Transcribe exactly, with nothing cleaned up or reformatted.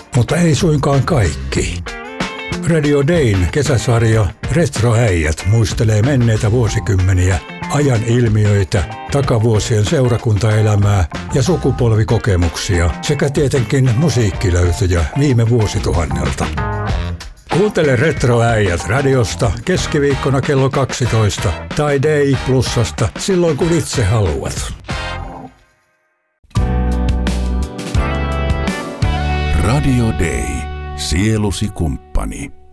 mutta ei suinkaan kaikki. Radio Dayn kesäsarja Retroäijät muistelee menneitä vuosikymmeniä, ajan ilmiöitä, takavuosien seurakuntaelämää ja sukupolvikokemuksia sekä tietenkin musiikkilöytöjä viime vuosituhannelta. Kuuntele Retroäijät radiosta keskiviikkona kello kaksitoista tai Day Plusasta silloin kun itse haluat. Radio Day, sielusi kumppani.